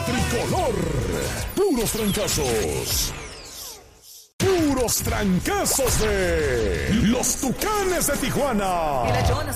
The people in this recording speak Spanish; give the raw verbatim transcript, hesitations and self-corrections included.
tricolor. Puros trancazos. Puros trancazos de los Tucanes de Tijuana.